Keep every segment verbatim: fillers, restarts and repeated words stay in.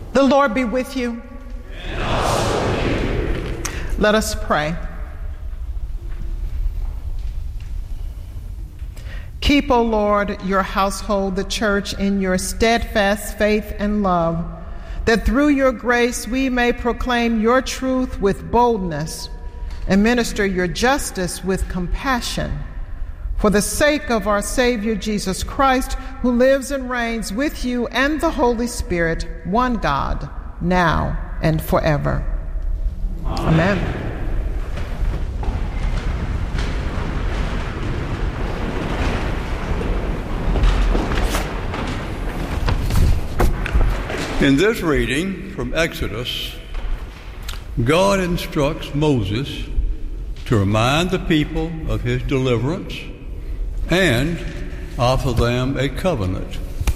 The Lord be with you. And also with you. Let us pray. Keep, O Lord, your household, the church, in your steadfast faith and love, that through your grace we may proclaim your truth with boldness and minister your justice with compassion. For the sake of our Savior Jesus Christ, who lives and reigns with you and the Holy Spirit, one God, now and forever. Amen. Amen. In this reading from Exodus, God instructs Moses to remind the people of his deliverance and offer them a covenant.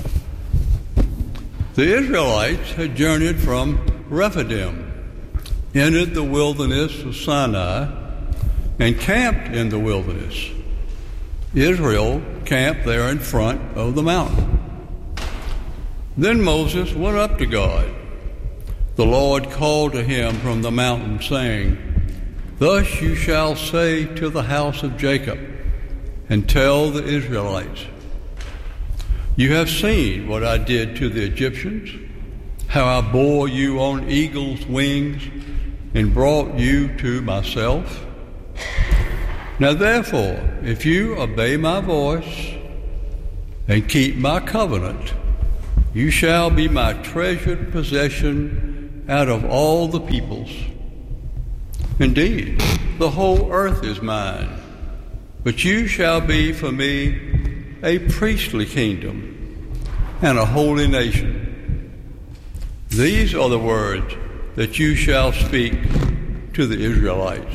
The Israelites had journeyed from Rephidim, entered the wilderness of Sinai, and camped in the wilderness. Israel camped there in front of the mountain. Then Moses went up to God. The Lord called to him from the mountain, saying, "Thus you shall say to the house of Jacob, and tell the Israelites, you have seen what I did to the Egyptians, how I bore you on eagle's wings and brought you to myself. Now therefore, if you obey my voice and keep my covenant, you shall be my treasured possession out of all the peoples. Indeed, the whole earth is mine, but you shall be for me a priestly kingdom and a holy nation. These are the words that you shall speak to the Israelites."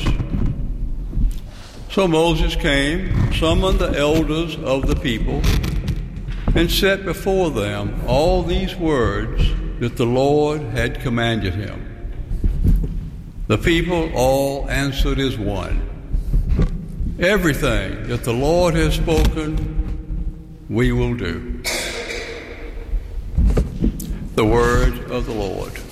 So Moses came, summoned the elders of the people, and set before them all these words that the Lord had commanded him. The people all answered as one, "Everything that the Lord has spoken, we will do." The word of the Lord.